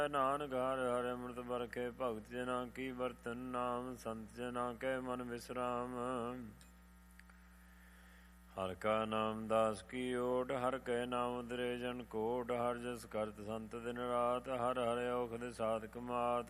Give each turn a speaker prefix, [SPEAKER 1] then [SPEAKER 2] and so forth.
[SPEAKER 1] ਨਾਨਕ ਹਰਿ ਹਰਿ ਅੰਮ੍ਰਿਤ ਬਰਖੇ ਭਗਤ ਜਨਾ ਕੀ ਵਰਤਨ ਨਾਮ ਸੰਤ ਜਨਾ ਕੈ ਮਨ ਵਿਸਰਾਮ। ਹਰਿ ਕਾ ਨਾਮ ਦਾਸ ਕੀ ਓਟ ਹਰਿ ਕੈ ਨਾਮ ਉਦਰੇ ਜਨ ਕੋਟ। ਹਰਿ ਜਸ ਕਰਤ ਸੰਤ ਦਿਨ ਰਾਤ ਹਰਿ ਹਰਿ ਔਖ ਦੇ ਸਾਧਕ ਮਾਤ।